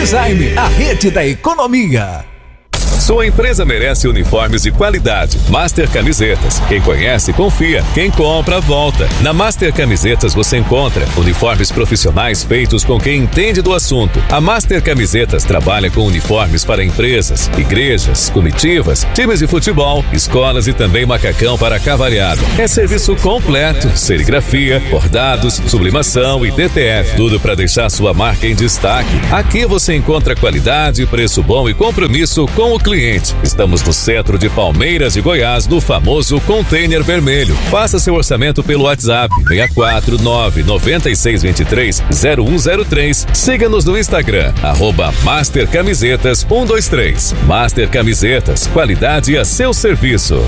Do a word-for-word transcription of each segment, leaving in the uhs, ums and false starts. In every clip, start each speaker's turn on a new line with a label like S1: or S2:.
S1: Design, a rede da economia.
S2: Sua empresa merece uniformes de qualidade. Master Camisetas. Quem conhece, confia. Quem compra, volta. Na Master Camisetas você encontra uniformes profissionais feitos com quem entende do assunto. A Master Camisetas trabalha com uniformes para empresas, igrejas, comitivas, times de futebol, escolas e também macacão para cavalhada. É serviço completo, serigrafia, bordados, sublimação e D T F. Tudo para deixar sua marca em destaque. Aqui você encontra qualidade, preço bom e compromisso com o cliente. Estamos no centro de Palmeiras de Goiás, no famoso Container Vermelho. Faça seu orçamento pelo WhatsApp seis quatro nove nove seis dois três zero um zero três. Siga-nos no Instagram, arroba Master Camisetas um dois três. Master Camisetas, qualidade a seu serviço.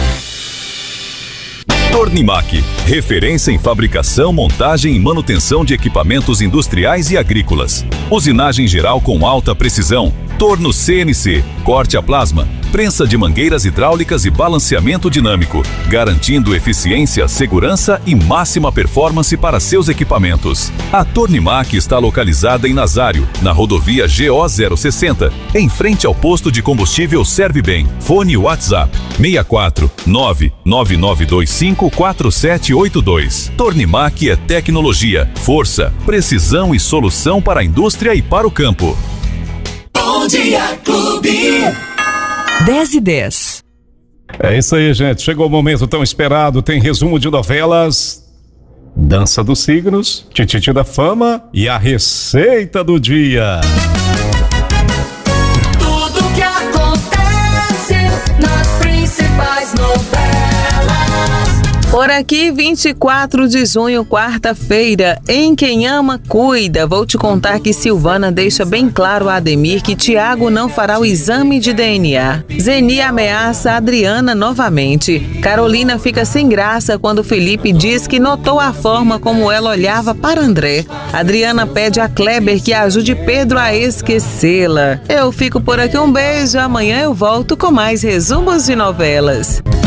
S3: Tornimac, referência em fabricação, montagem e manutenção de equipamentos industriais e agrícolas. Usinagem geral com alta precisão, torno C N C, corte a plasma, prensa de mangueiras hidráulicas e balanceamento dinâmico, garantindo eficiência, segurança e máxima performance para seus equipamentos. A Tornimac está localizada em Nazário, na rodovia G O zero sessenta, em frente ao posto de combustível Servibem. Fone WhatsApp seis quatro nove nove nove dois cinco quatro sete oito dois. Tornimac é tecnologia, força, precisão e solução para a indústria e para o campo.
S4: Bom Dia Clube.
S5: dez e dez.
S6: É isso aí, gente. Chegou o momento tão esperado. Tem resumo de novelas, Dança dos Signos, Tititi da Fama e a receita do dia.
S4: Tudo que acontece nas principais novelas.
S5: Por aqui, vinte e quatro de junho, quarta-feira, em Quem Ama, Cuida. Vou te contar que Silvana deixa bem claro a Ademir que Tiago não fará o exame de D N A. Zeni ameaça Adriana novamente. Carolina fica sem graça quando Felipe diz que notou a forma como ela olhava para André. Adriana pede a Kleber que ajude Pedro a esquecê-la. Eu fico por aqui, um beijo. Amanhã eu volto com mais resumos de novelas.